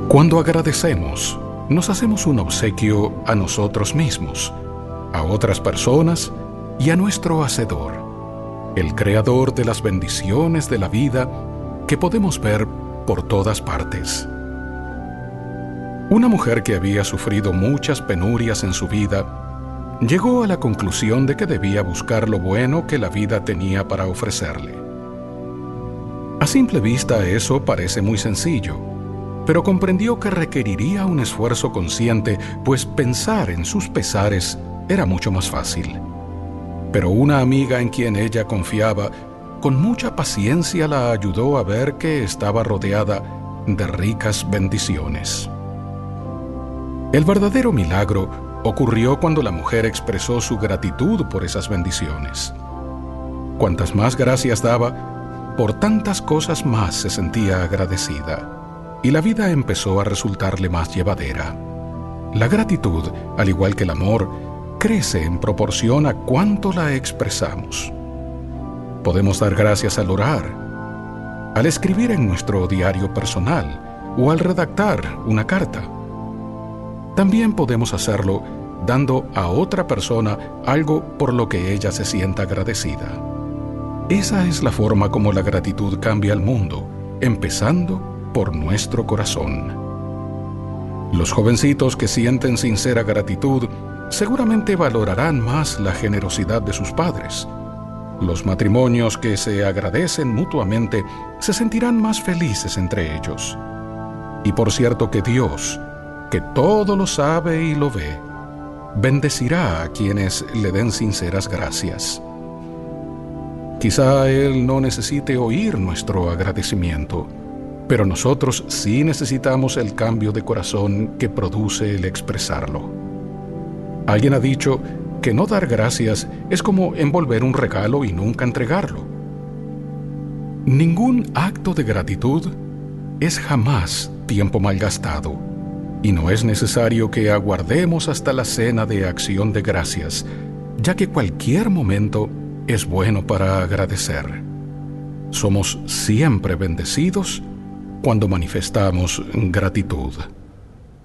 Cuando agradecemos, nos hacemos un obsequio a nosotros mismos, a otras personas y a nuestro Hacedor, el Creador de las bendiciones de la vida que podemos ver por todas partes. Una mujer que había sufrido muchas penurias en su vida, llegó a la conclusión de que debía buscar lo bueno que la vida tenía para ofrecerle. A simple vista eso parece muy sencillo, pero comprendió que requeriría un esfuerzo consciente, pues pensar en sus pesares era mucho más fácil. Pero una amiga en quien ella confiaba, con mucha paciencia la ayudó a ver que estaba rodeada de ricas bendiciones. El verdadero milagro ocurrió cuando la mujer expresó su gratitud por esas bendiciones. Cuantas más gracias daba, por tantas cosas más se sentía agradecida, y la vida empezó a resultarle más llevadera. La gratitud, al igual que el amor, crece en proporción a cuánto la expresamos. Podemos dar gracias al orar, al escribir en nuestro diario personal o al redactar una carta. También podemos hacerlo dando a otra persona algo por lo que ella se sienta agradecida. Esa es la forma como la gratitud cambia el mundo, empezando por nuestro corazón. Los jovencitos que sienten sincera gratitud seguramente valorarán más la generosidad de sus padres. Los matrimonios que se agradecen mutuamente se sentirán más felices entre ellos. Y por cierto que Dios, que todo lo sabe y lo ve, bendecirá a quienes le den sinceras gracias. Quizá Él no necesite oír nuestro agradecimiento, pero nosotros sí necesitamos el cambio de corazón que produce el expresarlo. Alguien ha dicho que no dar gracias es como envolver un regalo y nunca entregarlo. Ningún acto de gratitud es jamás tiempo malgastado, y no es necesario que aguardemos hasta la cena de acción de gracias, ya que cualquier momento es bueno para agradecer. Somos siempre bendecidos cuando manifestamos gratitud.